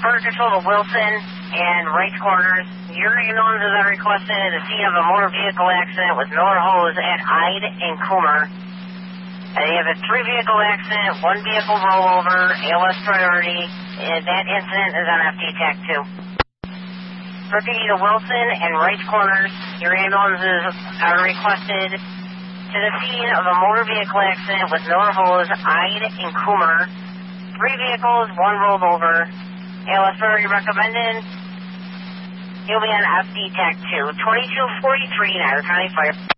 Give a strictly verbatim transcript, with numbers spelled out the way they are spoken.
Fire Control to Wilson and Wrights Corners. Your ambulances are requested at the scene of a motor vehicle accident with Miller Hose at Ide and Coomer. And you have a three-vehicle accident, one vehicle rollover, A L S priority, and that incident is on F D T A C two. Proceeding to Wilson and Wrights Corners, your ambulances are requested to the scene of a motor vehicle accident with Miller Hose, Ide, and Coomer. Three vehicles, one rolled over. A L S priority recommended. You'll be on F D T A C two, twenty-two forty-three, Niagara County Fire.